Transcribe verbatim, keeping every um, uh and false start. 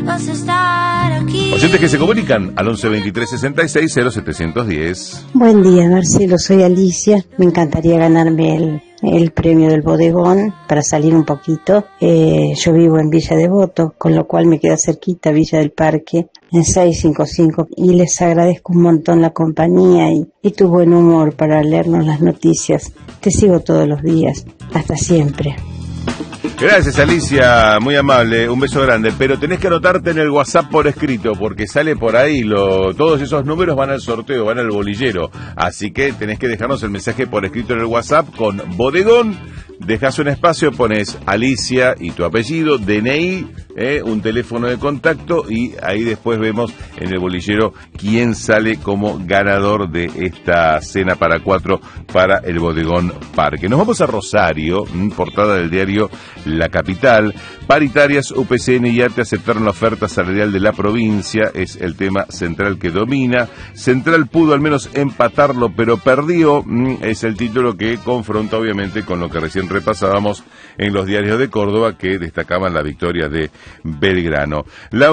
vas a estar aquí. Oyentes que se comunican al once veintitrés sesenta y seis cero setecientos diez. Buen día, Marcelo, soy Alicia. Me encantaría ganarme el, el premio del bodegón para salir un poquito. Eh, yo vivo en Villa Devoto, con lo cual me queda cerquita Villa del Parque, en seiscientos cincuenta y cinco, y les agradezco un montón la compañía y, y tu buen humor para leernos las noticias. Te sigo todos los días. Hasta siempre. Gracias, Alicia, muy amable, un beso grande, pero tenés que anotarte en el WhatsApp por escrito, porque sale por ahí, lo, todos esos números van al sorteo, van al bolillero, así que tenés que dejarnos el mensaje por escrito en el WhatsApp con bodegón, dejas un espacio, pones Alicia y tu apellido, D N I, eh, un teléfono de contacto, y ahí después vemos en el bolillero quién sale como ganador de esta cena para cuatro para el Bodegón Parque. Nos vamos a Rosario, portada del diario La Capital. Paritarias, U P C N y ATE aceptaron la oferta salarial de la provincia, es el tema central que domina. Central pudo al menos empatarlo, pero perdió, es el título que confronta obviamente con lo que recién repasábamos en los diarios de Córdoba, que destacaban la victoria de Belgrano. La